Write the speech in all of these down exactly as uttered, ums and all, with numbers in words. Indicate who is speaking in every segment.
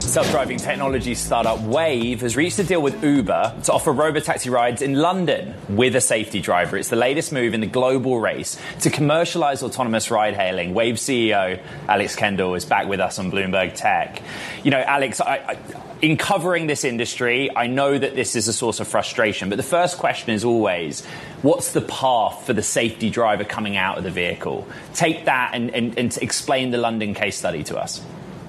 Speaker 1: Self-driving technology startup Wayve has reached a deal with Uber to offer robotaxi rides in London with a safety driver. It's the latest move in the global race to commercialize autonomous ride-hailing. Wayve C E O Alex Kendall is back with us on Bloomberg Tech. You know, Alex, I, I, in covering this industry, I know that this is a source of frustration, but the first question is always, what's the path for the safety driver coming out of the vehicle? Take that and, and, and explain the London case study to us.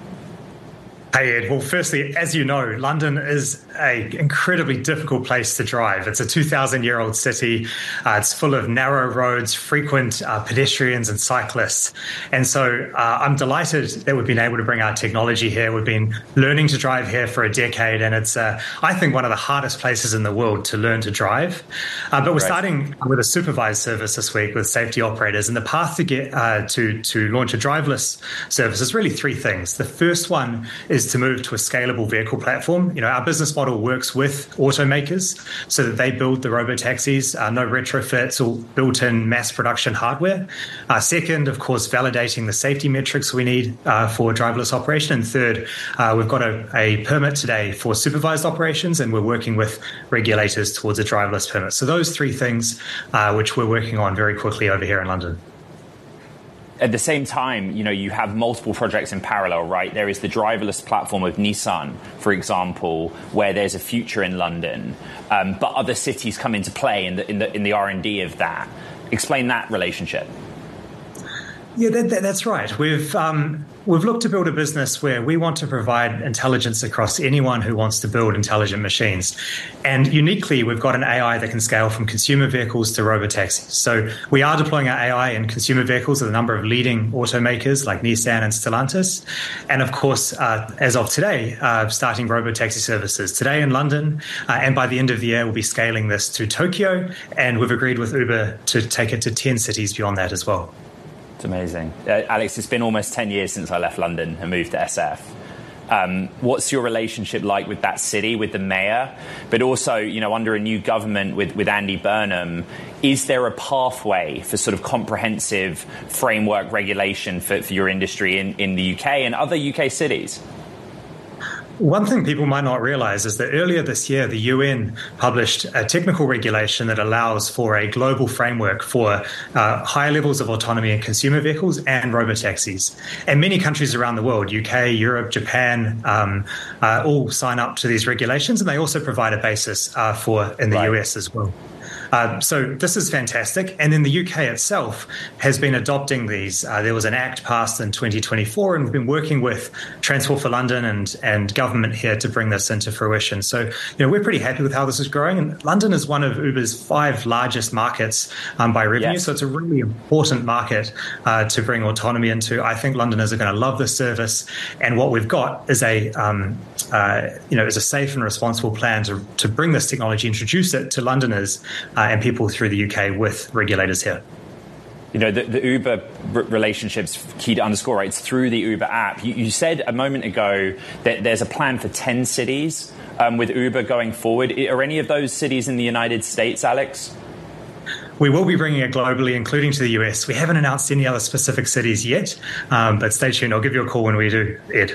Speaker 2: Hey, Ed. Well, firstly, as you know, London is an incredibly difficult place to drive. It's a two thousand year old city. Uh, it's full of narrow roads, frequent uh, pedestrians and cyclists. And so uh, I'm delighted that we've been able to bring our technology here. We've been learning to drive here for a decade, and it's, uh, I think, one of the hardest places in the world to learn to drive. Uh, but we're right. starting with a supervised service this week with safety operators. And the path to get uh, to, to launch a driverless service is really three things. The first one is to move to a scalable vehicle platform. You know, our business model works with automakers so that they build the robotaxis, uh, no retrofits or built-in mass production hardware. Uh, second, of course, validating the safety metrics we need uh, for driverless operation. And third, uh, we've got a, a permit today for supervised operations, and we're working with regulators towards a driverless permit. So those three things, uh, which we're working on very quickly over here in London.
Speaker 1: At the same time, you know, you have multiple projects in parallel, right? There is the driverless platform of Nissan, for example, where there's a future in London, um, but other cities come into play in the in the in the R and D of that. Explain that relationship.
Speaker 2: Yeah, that, that, that's right. We've um, we've looked to build a business where we want to provide intelligence across anyone who wants to build intelligent machines. And uniquely, we've got an A I that can scale from consumer vehicles to robotaxis. So we are deploying our A I in consumer vehicles with a number of leading automakers like Nissan and Stellantis. And of course, uh, as of today, uh, starting robotaxi services today in London. Uh, and by the end of the year, we'll be scaling this to Tokyo. And we've agreed with Uber to take it to ten cities beyond that as well.
Speaker 1: It's amazing. Uh, Alex, it's been almost ten years since I left London and moved to S F. Um, what's your relationship like with that city, with the mayor, but also, you know, under a new government with, with Andy Burnham, is there a pathway for sort of comprehensive framework regulation for, for your industry in, in the U K and other U K cities?
Speaker 2: One thing people might not realize is that earlier this year, the U N published a technical regulation that allows for a global framework for uh, high levels of autonomy in consumer vehicles and robotaxis. And many countries around the world, U K, Europe, Japan, um, uh, all sign up to these regulations, and they also provide a basis uh, for in the right. U S as well. Uh, so this is fantastic. And then the U K itself has been adopting these. Uh, there was an act passed in twenty twenty-four, and we've been working with Transport for London and, and government here to bring this into fruition. So, you know, we're pretty happy with how this is growing. And London is one of Uber's five largest markets um, by revenue. Yes. So it's a really important market uh, to bring autonomy into. I think Londoners are going to love this service. And what we've got is a, um, uh, you know, is a safe and responsible plan to, to bring this technology, introduce it to Londoners Uh, and people through the U K with regulators here.
Speaker 1: You know, the, the Uber r- relationship's key to underscore, right? It's through the Uber app. You, you said a moment ago that there's a plan for ten cities um, with Uber going forward. Are any of those cities in the United States, Alex?
Speaker 2: We will be bringing it globally, including to the U S. We haven't announced any other specific cities yet, um, but stay tuned. I'll give you a call when we do, Ed.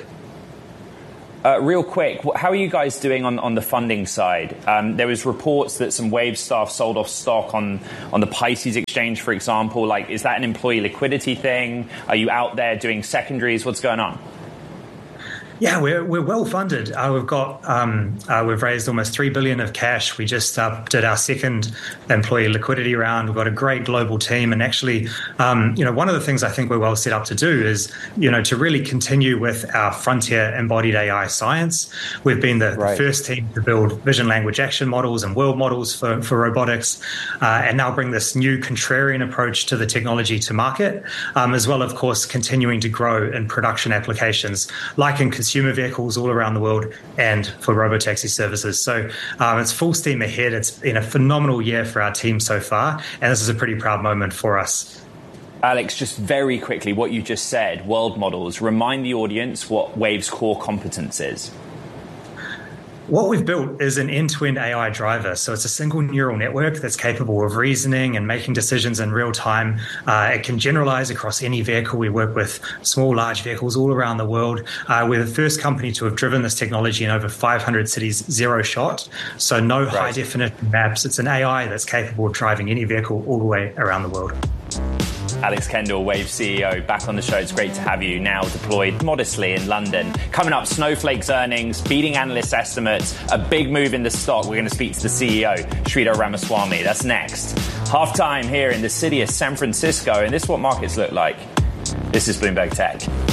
Speaker 1: Uh, real quick, how are you guys doing on, on the funding side? Um, there was reports that some Wayve staff sold off stock on, on the Pisces exchange, for example. Like, is that an employee liquidity thing? Are you out there doing secondaries? What's going on?
Speaker 2: Yeah, we're we're well funded. Uh, we've got um, uh, we've raised almost three billion of cash. We just uh, did our second employee liquidity round. We've got a great global team, and actually, um, you know, one of the things I think we're well set up to do is, you know, to really continue with our frontier embodied A I science. We've been the, right. the first team to build vision language action models and world models for for robotics, uh, and now bring this new contrarian approach to the technology to market, um, as well, of course, continuing to grow in production applications like in consumer vehicles all around the world and for robotaxi services. So um, it's full steam ahead. It's been a phenomenal year for our team so far, and this is a pretty proud moment for us.
Speaker 1: Alex, just very quickly, what you just said, world models, remind the audience what Wayve's core competence is.
Speaker 2: What we've built is an end-to-end A I driver. So it's a single neural network that's capable of reasoning and making decisions in real time. Uh, it can generalize across any vehicle. We work with small, large vehicles all around the world. Uh, we're the first company to have driven this technology in over five hundred cities, zero shot. So no right. high-definition maps. It's an A I that's capable of driving any vehicle all the way around the world.
Speaker 1: Alex Kendall, Wave C E O, back on the show. It's great to have you, now deployed modestly in London. Coming up, Snowflake's earnings, beating analyst estimates, a big move in the stock. We're going to speak to the C E O, Sridhar Ramaswamy. That's next. Half time here in the city of San Francisco, and this is what markets look like. This is Bloomberg Tech.